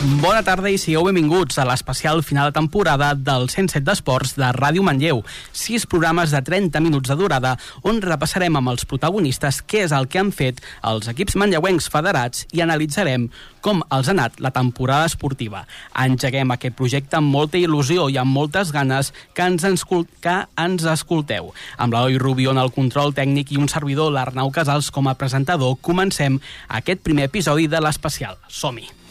Bona tarda i sigueu benvinguts a l'especial final de temporada del 107 d'Esports de Ràdio Manlleu. 6 programes de 30 minuts de durada on repassarem amb els protagonistes què és el que han fet els equips manlleuencs federats i analitzarem com els ha anat la temporada esportiva. Engeguem aquest projecte amb molta il·lusió i amb moltes ganes que ens escolteu. Amb l'Eloi Rubió en el control tècnic i un servidor, l'Arnau Casals, com a presentador, comencem aquest primer episodi de l'especial. Som-hi!